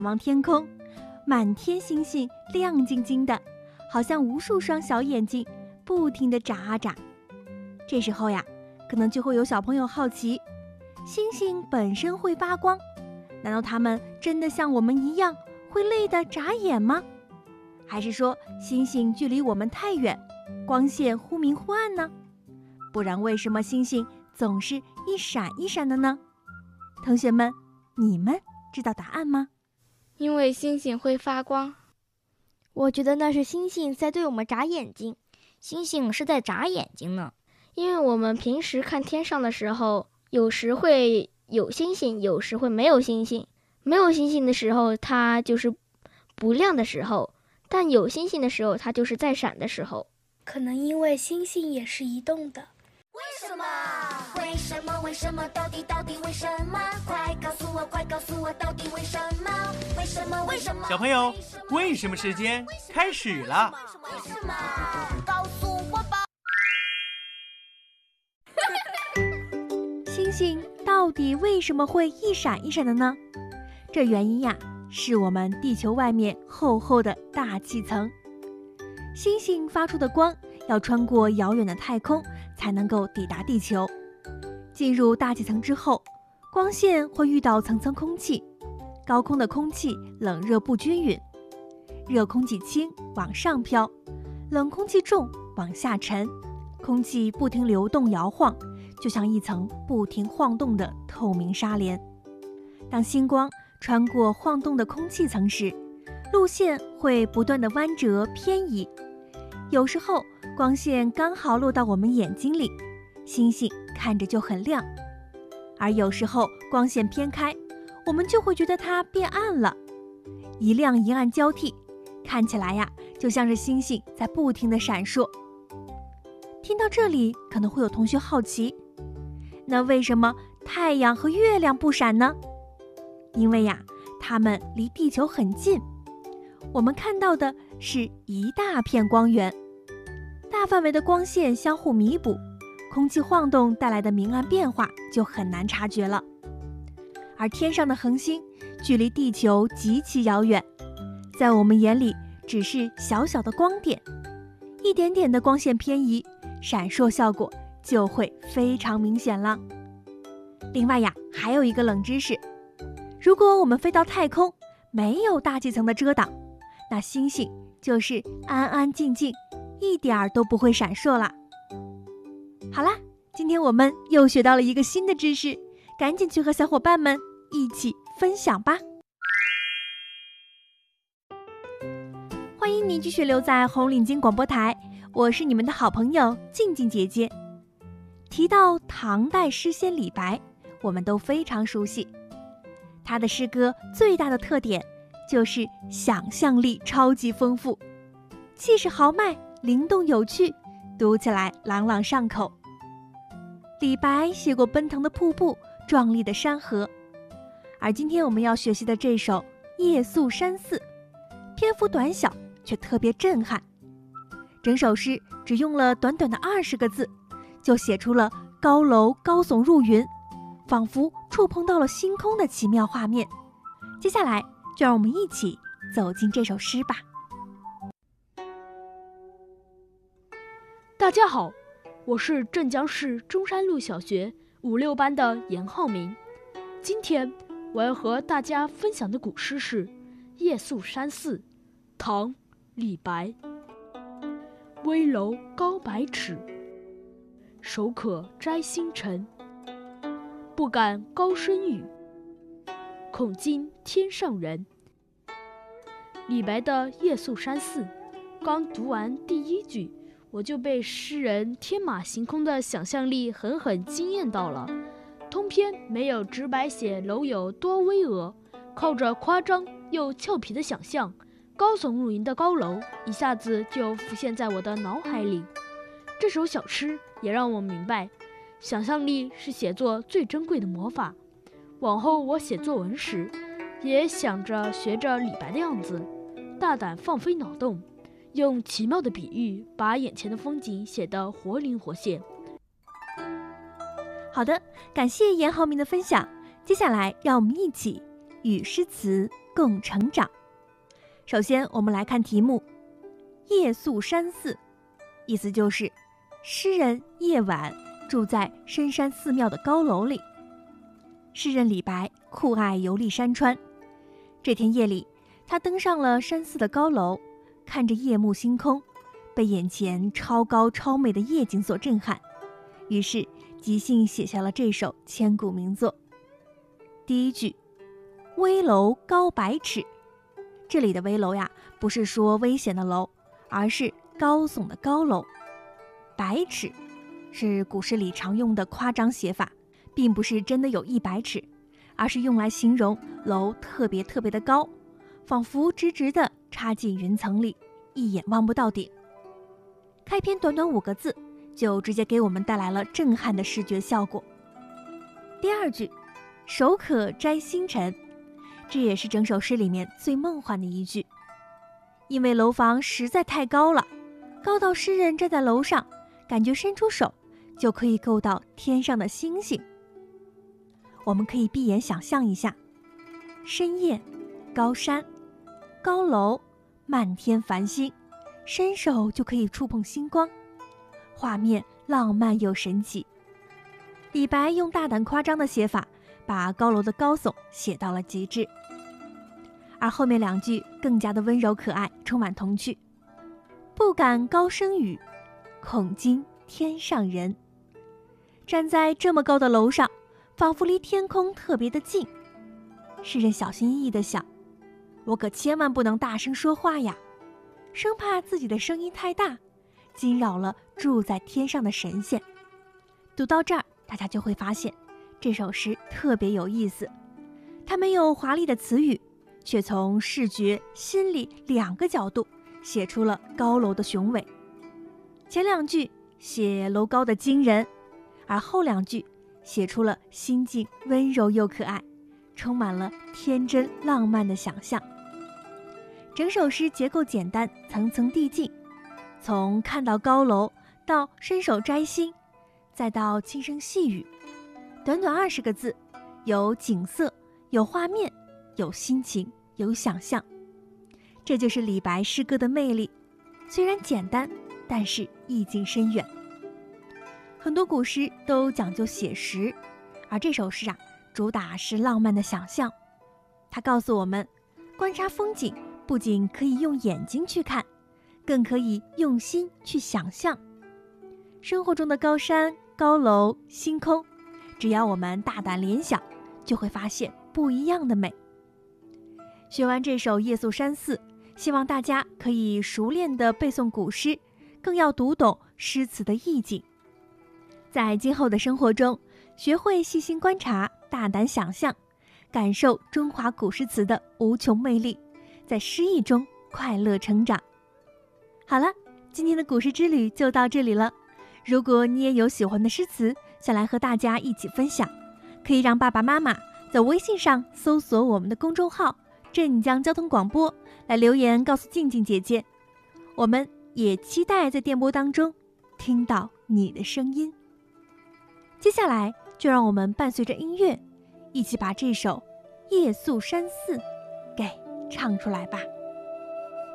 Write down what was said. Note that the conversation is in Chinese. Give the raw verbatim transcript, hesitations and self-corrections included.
望天空，满天星星亮晶晶的，好像无数双小眼睛不停地眨啊眨。这时候呀，可能就会有小朋友好奇，星星本身会发光，难道它们真的像我们一样会累得眨眼吗？还是说星星距离我们太远，光线忽明忽暗呢？不然为什么星星总是一闪一闪的呢？同学们，你们知道答案吗？ 因为星星会发光。 我觉得那是星星在对我们眨眼睛。 星星是在眨眼睛呢。 因为我们平时看天上的时候，有时会有星星，有时会没有星星。没有星星的时候，它就是不亮的时候，但有星星的时候，它就是在闪的时候。 可能因为星星也是移动的。 为什么？为什么？为什么？到底到底为什么？快告诉我，快告诉我，到底为什么？为什么？为什么？ 小朋友，为什么时间开始了？ 为什么？告诉我吧。 星星到底为什么会一闪一闪的呢？这原因呀，是我们地球外面厚厚的大气层。星星发出的光要穿过遥远的太空才能够抵达地球。进入大气层之后，光线会遇到层层空气，高空的空气冷热不均匀，热空气轻往上飘，冷空气重往下沉，空气不停流动摇晃，就像一层不停晃动的透明纱帘。当星光穿过晃动的空气层时，路线会不断地弯折偏移，有时候光线刚好落到我们眼睛里，星星看着就很亮，而有时候光线偏开，我们就会觉得它变暗了，一亮一暗交替，看起来呀，就像是星星在不停地闪烁。听到这里，可能会有同学好奇，那为什么太阳和月亮不闪呢？因为呀，它们离地球很近，我们看到的是一大片光源，大范围的光线相互弥补，空气晃动带来的明暗变化就很难察觉了。而天上的恒星距离地球极其遥远，在我们眼里只是小小的光点，一点点的光线偏移，闪烁效果就会非常明显了。另外呀，还有一个冷知识，如果我们飞到太空，没有大气层的遮挡，那星星就是安安静静，一点儿都不会闪烁了。好啦，今天我们又学到了一个新的知识，赶紧去和小伙伴们一起分享吧。欢迎你继续留在红领巾广播台，我是你们的好朋友静静姐姐。提到唐代诗仙李白，我们都非常熟悉。他的诗歌最大的特点就是想象力超级丰富，气势豪迈，灵动有趣，读起来朗朗上口。李白写过奔腾的瀑布，壮丽的山河，而今天我们要学习的这首《夜宿山寺》，篇幅短小却特别震撼。整首诗只用了短短的二十个字，就写出了高楼高耸入云，仿佛触碰到了星空的奇妙画面。接下来就让我们一起走进这首诗吧。 大家好，我是镇江市中山路小学五六班的严浩明。今天我要和大家分享的古诗是《夜宿山寺》，唐·李白。危楼高百尺，手可摘星辰。不敢高声语，恐惊天上人。李白的《夜宿山寺》，刚读完第一句，我就被诗人天马行空的想象力狠狠惊艳到了。通篇没有直白写楼有多巍峨，靠着夸张又俏皮的想象，高耸入云的高楼一下子就浮现在我的脑海里。这首小诗也让我明白，想象力是写作最珍贵的魔法。往后我写作文时，也想着学着李白的样子，大胆放飞脑洞，用奇妙的比喻把眼前的风景写得活灵活现。 好的，感谢严浩明的分享。接下来让我们一起与诗词共成长。首先，我们来看题目：夜宿山寺，意思就是诗人夜晚住在深山寺庙的高楼里。诗人李白酷爱游历山川，这天夜里，他登上了山寺的高楼，看着夜幕星空，被眼前超高超美的夜景所震撼，于是即兴写下了这首千古名作。第一句，危楼高百尺，这里的危楼呀，不是说危险的楼，而是高耸的高楼。百尺是古诗里常用的夸张写法，并不是真的有一百尺，而是用来形容楼特别特别的高，仿佛直直的插进云层里，一眼望不到顶。开篇短短五个字，就直接给我们带来了震撼的视觉效果。第二句，手可摘星辰，这也是整首诗里面最梦幻的一句。因为楼房实在太高了，高到诗人站在楼上，感觉伸出手就可以够到天上的星星。我们可以闭眼想象一下，深夜，高山，高楼，漫天繁星，伸手就可以触碰星光，画面浪漫又神奇。李白用大胆夸张的写法，把高楼的高耸写到了极致。而后面两句更加的温柔可爱，充满童趣。不敢高声语，恐惊天上人。站在这么高的楼上，仿佛离天空特别的近。诗人小心翼翼地想，我可千万不能大声说话呀，生怕自己的声音太大，惊扰了住在天上的神仙。读到这儿，大家就会发现这首诗特别有意思，它没有华丽的词语，却从视觉、心理两个角度写出了高楼的雄伟。前两句写楼高的惊人，而后两句写出了心境温柔又可爱，充满了天真浪漫的想象。整首诗结构简单，层层递进，从看到高楼到伸手摘星，再到轻声细语，短短二十个字，有景色，有画面，有心情，有想象。这就是李白诗歌的魅力，虽然简单，但是意境深远。很多古诗都讲究写实，而这首诗啊，主打是浪漫的想象。它告诉我们，观察风景不仅可以用眼睛去看，更可以用心去想象。生活中的高山、高楼、星空，只要我们大胆联想，就会发现不一样的美。学完这首《夜宿山寺》，希望大家可以熟练地背诵古诗，更要读懂诗词的意境。在今后的生活中，学会细心观察，大胆想象，感受中华古诗词的无穷魅力，在诗意中快乐成长。好了，今天的古诗之旅就到这里了。如果你也有喜欢的诗词，想来和大家一起分享，可以让爸爸妈妈在微信上搜索我们的公众号镇江交通广播，来留言告诉静静姐姐。我们也期待在电波当中听到你的声音。接下来就让我们伴随着音乐，一起把这首《夜宿山寺》给唱出来吧。